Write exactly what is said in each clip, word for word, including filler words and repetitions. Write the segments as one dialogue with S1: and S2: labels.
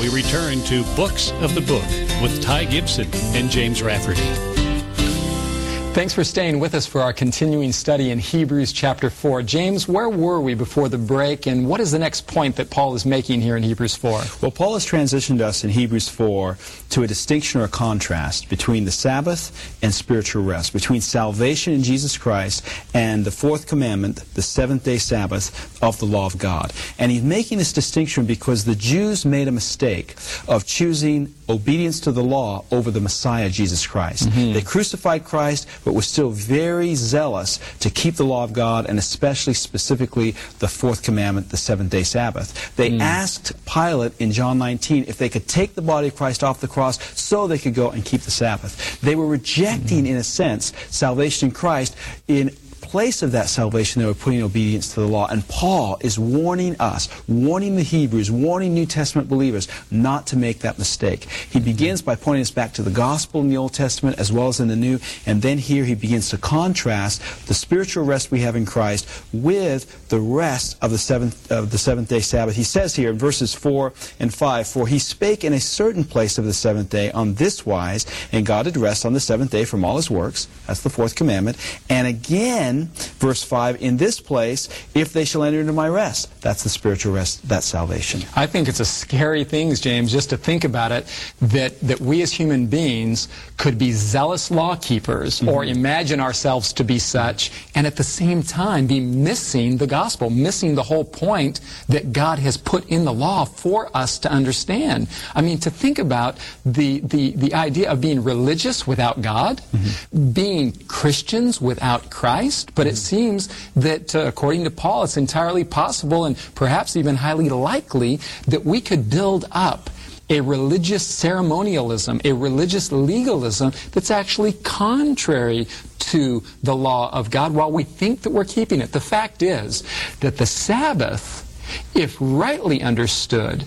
S1: we return to Books of the Book with Ty Gibson and James Rafferty.
S2: Thanks for staying with us for our continuing study in Hebrews chapter four. James, where were we before the break, and what is the next point that Paul is making here in Hebrews four?
S3: Well, Paul has transitioned us in Hebrews four to a distinction or a contrast between the Sabbath and spiritual rest, between salvation in Jesus Christ and the fourth commandment, the seventh-day Sabbath of the law of God. And he's making this distinction because the Jews made a mistake of choosing obedience to the law over the Messiah, Jesus Christ. Mm-hmm. They crucified Christ, but were still very zealous to keep the law of God, and especially specifically the fourth commandment, the seventh-day Sabbath. They mm. asked Pilate in John nineteen if they could take the body of Christ off the cross so they could go and keep the Sabbath. They were rejecting, mm. in a sense, salvation in Christ. In place of that salvation, they were putting obedience to the law. And Paul is warning us, warning the Hebrews, warning New Testament believers not to make that mistake. He begins by pointing us back to the gospel in the Old Testament as well as in the New, and then here he begins to contrast the spiritual rest we have in Christ with the rest of the seventh of the seventh-day Sabbath. He says here in verses four and five, "For he spake in a certain place of the seventh day on this wise, and God did rest on the seventh day from all his works." That's the fourth commandment. And again, verse five, "In this place, if they shall enter into my rest." That's the spiritual rest, that's salvation.
S2: I think it's a scary thing, James, just to think about it, that, that we as human beings could be zealous law keepers, mm-hmm. or imagine ourselves to be such, and at the same time be missing the gospel, missing the whole point that God has put in the law for us to understand. I mean, to think about the, the, the idea of being religious without God, mm-hmm. being Christians without Christ. But it seems that, uh, according to Paul, it's entirely possible and perhaps even highly likely that we could build up a religious ceremonialism, a religious legalism that's actually contrary to the law of God while we think that we're keeping it. The fact is that the Sabbath, if rightly understood,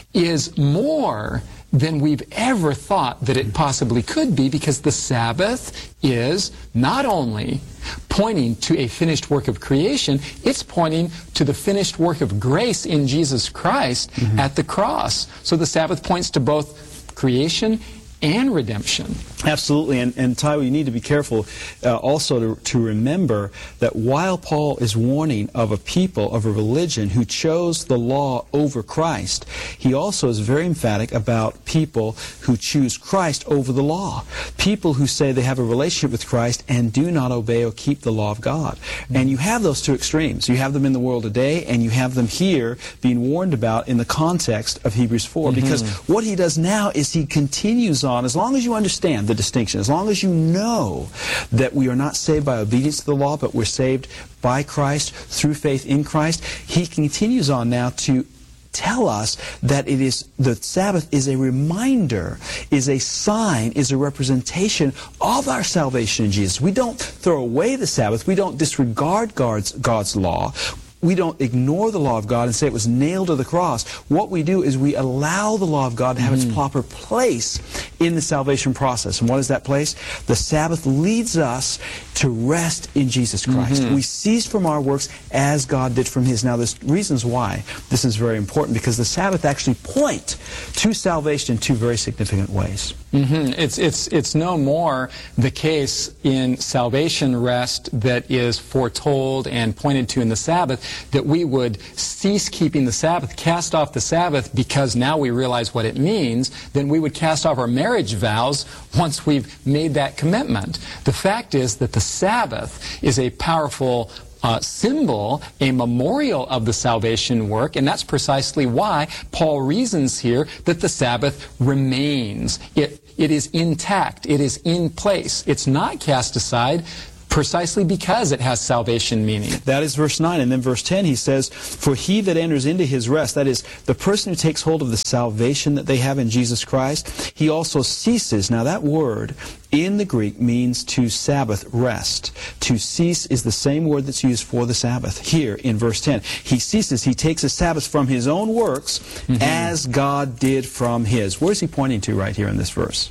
S2: is more than we've ever thought that it possibly could be, because the Sabbath is not only pointing to a finished work of creation, it's pointing to the finished work of grace in Jesus Christ mm-hmm. at the cross. So the Sabbath points to both creation and redemption.
S3: Absolutely, and, and Ty, you need to be careful uh, also to, to remember that while Paul is warning of a people, of a religion who chose the law over Christ, he also is very emphatic about people who choose Christ over the law. People who say they have a relationship with Christ and do not obey or keep the law of God. Mm-hmm. And you have those two extremes. You have them in the world today, and you have them here being warned about in the context of Hebrews four. Mm-hmm. Because what he does now is he continues on, as long as you understand the distinction, as long as you know that we are not saved by obedience to the law, but we're saved by Christ through faith in Christ, he continues on now to tell us that it is the Sabbath is a reminder, is a sign, is a representation of our salvation in Jesus. We don't throw away the Sabbath. We don't disregard God's, God's law. We don't ignore the law of God and say it was nailed to the cross. What we do is we allow the law of God to have mm. its proper place in the salvation process. And what is that place? The Sabbath leads us to rest in Jesus Christ. Mm-hmm. We cease from our works as God did from his. Now, there's reasons why this is very important, because the Sabbath actually point to salvation in two very significant ways.
S2: Mm-hmm. It's, it's, it's no more the case in salvation rest that is foretold and pointed to in the Sabbath that we would cease keeping the Sabbath, cast off the Sabbath because now we realize what it means. Then we would cast off our marriage vows once we've made that commitment. The fact is that the Sabbath is a powerful Uh, symbol, a memorial of the salvation work, and that's precisely why Paul reasons here that the Sabbath remains. It, it is intact. It is in place. It's not cast aside precisely because it has salvation meaning.
S3: That is verse nine. And then verse ten, he says, "For he that enters into his rest," that is, the person who takes hold of the salvation that they have in Jesus Christ, he also ceases. Now that word in the Greek means to Sabbath rest. To cease is the same word that's used for the Sabbath here in verse ten. He ceases, he takes a Sabbath from his own works mm-hmm. as God did from his. Where is he pointing to right here in this verse?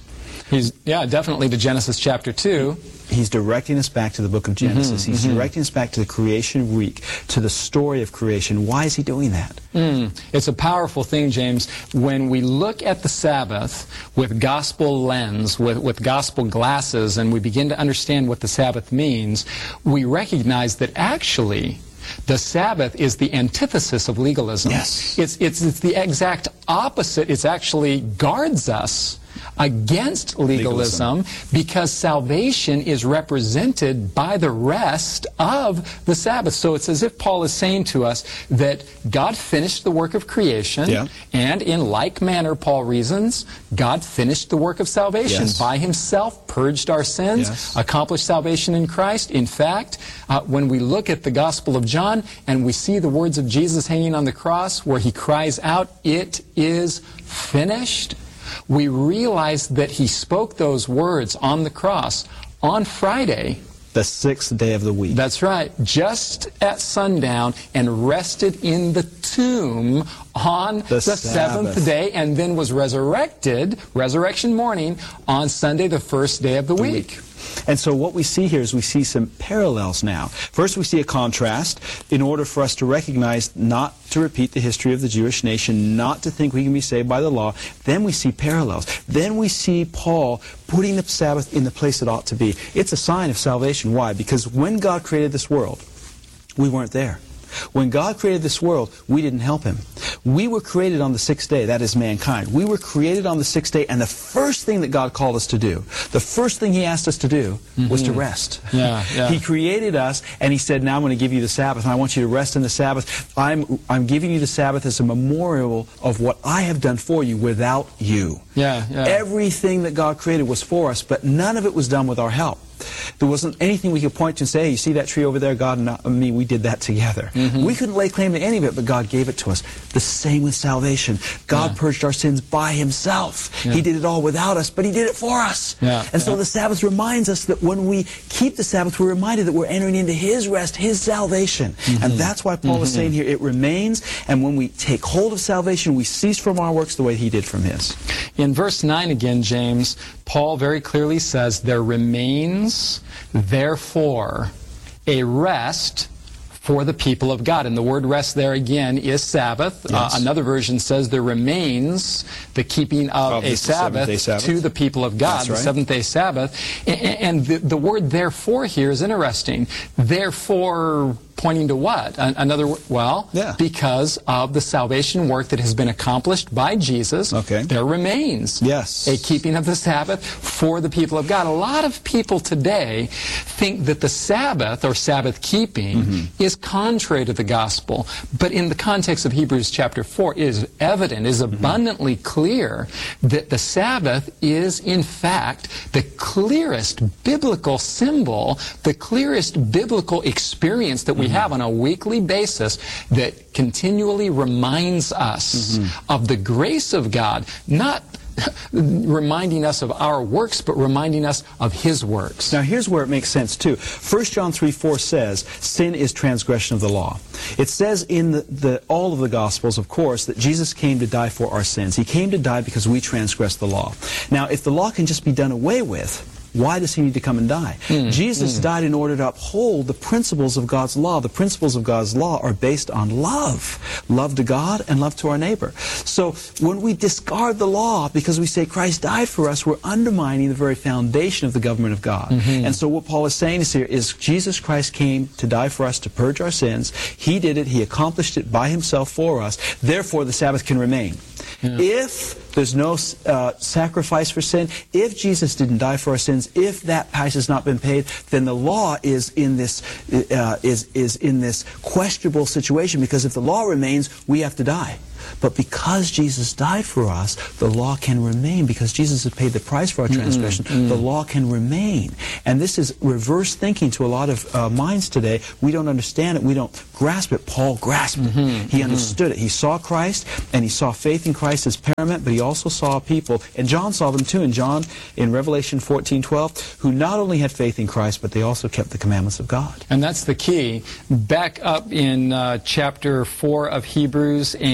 S2: He's, yeah, definitely to Genesis chapter two.
S3: He's directing us back to the book of Genesis. Mm-hmm, He's mm-hmm. directing us back to the creation week, to the story of creation. Why is he doing that?
S2: Mm, it's a powerful thing, James. When we look at the Sabbath with gospel lens, with, with gospel glasses, and we begin to understand what the Sabbath means, we recognize that actually the Sabbath is the antithesis of legalism.
S3: Yes.
S2: It's, it's, it's the exact opposite. It actually guards us against legalism, legalism because salvation is represented by the rest of the Sabbath. So it's as if Paul is saying to us that God finished the work of creation, yeah. and in like manner, Paul reasons, God finished the work of salvation.
S3: Yes.
S2: By himself, purged our sins, yes. accomplished salvation in Christ. In fact, uh, when we look at the Gospel of John and we see the words of Jesus hanging on the cross where he cries out, "It is finished," we realize that he spoke those words on the cross on Friday,
S3: the sixth day of the week.
S2: That's right, just at sundown, and rested in the tomb on the, the seventh day, and then was resurrected, resurrection morning, on Sunday, the first day of the, the week. week.
S3: And so what we see here is we see some parallels now. First, we see a contrast in order for us to recognize not to repeat the history of the Jewish nation, not to think we can be saved by the law. Then we see parallels. Then we see Paul putting the Sabbath in the place it ought to be. It's a sign of salvation. Why? Because when God created this world, we weren't there. When God created this world, we didn't help him. We were created on the sixth day, that is mankind. We were created on the sixth day, and the first thing that God called us to do, the first thing he asked us to do, mm-hmm. was to rest.
S2: Yeah, yeah.
S3: He created us, and he said, now I'm going to give you the Sabbath, and I want you to rest in the Sabbath. I'm, I'm giving you the Sabbath as a memorial of what I have done for you without you.
S2: Yeah, yeah.
S3: Everything that God created was for us, but none of it was done with our help. There wasn't anything we could point to and say, hey, you see that tree over there? God and me, we did that together. Mm-hmm. We couldn't lay claim to any of it, but God gave it to us. The same with salvation. God yeah. purged our sins by himself. Yeah. He did it all without us, but he did it for us.
S2: Yeah.
S3: And so
S2: yeah.
S3: the Sabbath reminds us that when we keep the Sabbath, we're reminded that we're entering into his rest, his salvation. Mm-hmm. And that's why Paul mm-hmm. is saying here, it remains, and when we take hold of salvation, we cease from our works the way he did from his.
S2: In verse nine again, James, Paul very clearly says, there remains therefore a rest for the people of God. And the word rest there again is Sabbath. Yes. Uh, another version says there remains the keeping of, of a Sabbath, Sabbath to the people of God,
S3: That's
S2: the
S3: right.
S2: seventh-day Sabbath. And, and the, the word therefore here is interesting. Therefore, pointing to what? Another, well,
S3: yeah.
S2: because of the salvation work that has been accomplished by Jesus,
S3: okay.
S2: there remains
S3: yes.
S2: a keeping of the Sabbath for the people of God. A lot of people today think that the Sabbath, or Sabbath keeping, mm-hmm. is contrary to the gospel. But in the context of Hebrews chapter four, it is evident, is abundantly mm-hmm. clear that the Sabbath is, in fact, the clearest biblical symbol, the clearest biblical experience that we we have on a weekly basis that continually reminds us mm-hmm. of the grace of God, not reminding us of our works, but reminding us of his works.
S3: Now here's where it makes sense too. First John three four says, sin is transgression of the law. It says in the, the, all of the Gospels, of course, that Jesus came to die for our sins. He came to die because we transgressed the law. Now if the law can just be done away with, why does he need to come and die? Mm, Jesus mm. died in order to uphold the principles of God's law. The principles of God's law are based on love. Love to God and love to our neighbor. So when we discard the law because we say Christ died for us, we're undermining the very foundation of the government of God. Mm-hmm. And so what Paul is saying is here is Jesus Christ came to die for us, to purge our sins. He did it. He accomplished it by himself for us. Therefore, the Sabbath can remain. Yeah. If there's no uh, sacrifice for sin, if Jesus didn't die for our sins, if that price has not been paid, then the law is in this uh, is is in this questionable situation, because if the law remains, we have to die. But because Jesus died for us, the law can remain. Because Jesus has paid the price for our transgression, mm-hmm. the law can remain. And this is reverse thinking to a lot of uh, minds today. We don't understand it. We don't grasp it. Paul grasped it. Mm-hmm. He understood it. He saw Christ, and he saw faith in Christ as paramount, but he also saw people, and John saw them too, in John, in Revelation fourteen twelve, who not only had faith in Christ, but they also kept the commandments of God.
S2: And that's the key. Back up in uh, chapter four of Hebrews and verse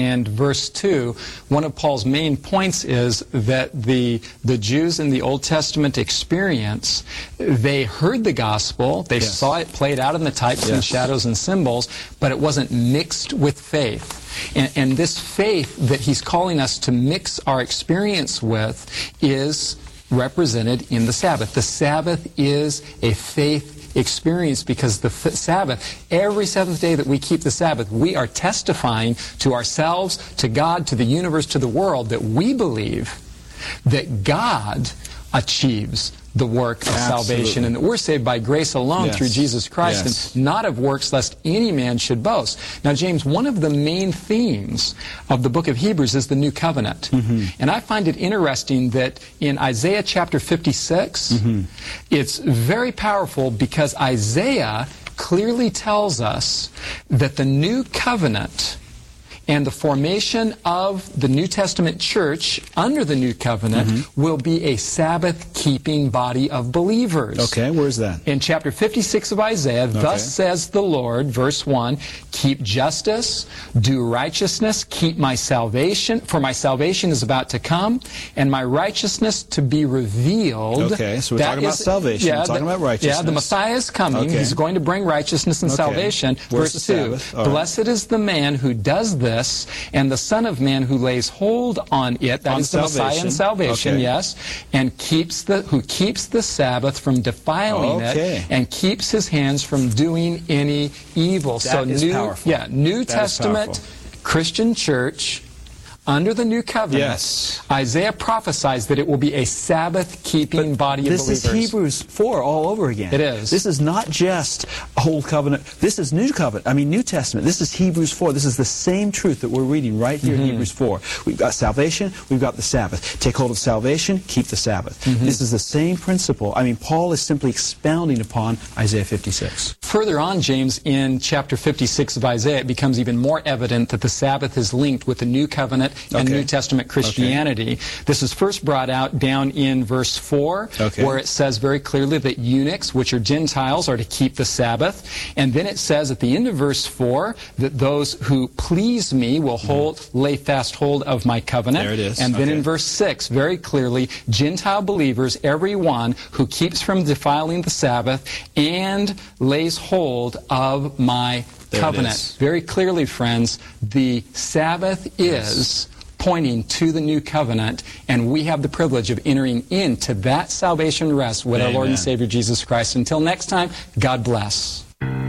S2: verse two, one of Paul's main points is that the the Jews in the Old Testament experience, they heard the gospel, they
S3: yes.
S2: saw it played out in the types yes. and shadows and symbols, but it wasn't mixed with faith. And, and this faith that he's calling us to mix our experience with is represented in the Sabbath. The Sabbath is a faith experience because the f- Sabbath, every seventh day that we keep the Sabbath, we are testifying to ourselves, to God, to the universe, to the world that we believe that God achieves the work of
S3: Absolutely.
S2: salvation, and that we're saved by grace alone
S3: yes.
S2: through Jesus Christ,
S3: yes.
S2: and not of works, lest any man should boast. Now, James, one of the main themes of the book of Hebrews is the New Covenant. Mm-hmm. And I find it interesting that in Isaiah chapter fifty-six, mm-hmm. it's very powerful because Isaiah clearly tells us that the New Covenant and the formation of the New Testament church under the New Covenant mm-hmm. will be a Sabbath-keeping body of believers.
S3: Okay, where's that?
S2: In chapter fifty-six of Isaiah, okay. Thus says the Lord, verse one, keep justice, do righteousness, keep my salvation, for my salvation is about to come, and my righteousness to be revealed.
S3: Okay, so we're
S2: that
S3: talking about
S2: is,
S3: salvation,
S2: yeah,
S3: we're talking
S2: the,
S3: about righteousness.
S2: Yeah, the Messiah is coming.
S3: Okay.
S2: He's going to bring righteousness and
S3: okay.
S2: salvation.
S3: Where's
S2: verse
S3: the
S2: two,
S3: Sabbath?
S2: blessed right. is the man who does this, and the Son of Man who lays hold on it, that
S3: on
S2: is the
S3: salvation.
S2: Messiah and salvation,
S3: okay.
S2: yes, and keeps the who keeps the Sabbath from defiling
S3: okay.
S2: it, and keeps his hands from doing any evil.
S3: That
S2: so
S3: is
S2: new,
S3: powerful.
S2: yeah, New
S3: that
S2: Testament Christian church. Under the New Covenant,
S3: yes.
S2: Isaiah prophesies that it will be a Sabbath-keeping body of
S3: this
S2: believers.
S3: This is Hebrews four all over again.
S2: It is.
S3: This is not just Old Covenant. This is New Covenant. I mean, New Testament. This is Hebrews four. This is the same truth that we're reading right here mm-hmm. in Hebrews four. We've got salvation. We've got the Sabbath. Take hold of salvation. Keep the Sabbath. Mm-hmm. This is the same principle. I mean, Paul is simply expounding upon Isaiah fifty-six.
S2: Further on, James, in chapter fifty-six of Isaiah, it becomes even more evident that the Sabbath is linked with the New Covenant and
S3: okay.
S2: New Testament Christianity. Okay. This is first brought out down in verse four, okay. where it says very clearly that eunuchs, which are Gentiles, are to keep the Sabbath. And then it says at the end of verse four that those who please me will hold, mm-hmm. lay fast hold of my covenant.
S3: There it is.
S2: And then
S3: okay.
S2: in verse six, very clearly, Gentile believers, everyone who keeps from defiling the Sabbath and lays hold of my
S3: there
S2: covenant. Very clearly, friends, the Sabbath
S3: yes.
S2: is pointing to the New Covenant, and we have the privilege of entering into that salvation rest with
S3: Amen.
S2: our Lord and Savior Jesus Christ. Until next time, God bless.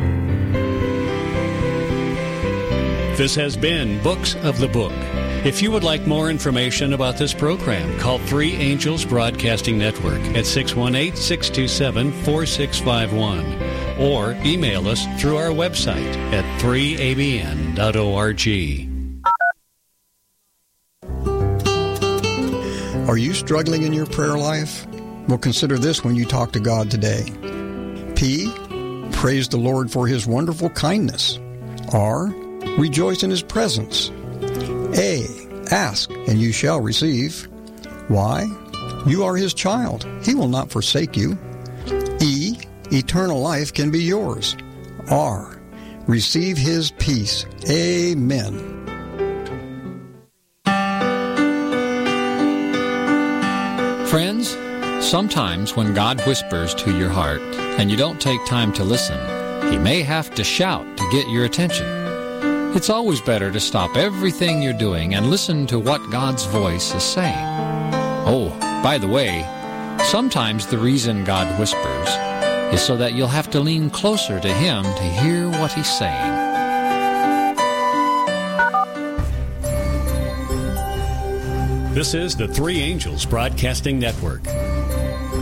S1: This has been Books of the Book. If you would like more information about this program, call Three Angels Broadcasting Network at six one eight, six two seven, four six five one or email us through our website at three a b n dot org.
S4: Are you struggling in your prayer life? Well, consider this when you talk to God today. P. Praise the Lord for His wonderful kindness. R. Rejoice in His presence. A. Ask, and you shall receive. Y. You are His child. He will not forsake you. E. Eternal life can be yours. R. Receive His peace. Amen.
S5: Friends, sometimes when God whispers to your heart and you don't take time to listen, He may have to shout to get your attention. It's always better to stop everything you're doing and listen to what God's voice is saying. Oh, by the way, sometimes the reason God whispers is so that you'll have to lean closer to Him to hear what He's saying.
S1: This is the Three Angels Broadcasting Network.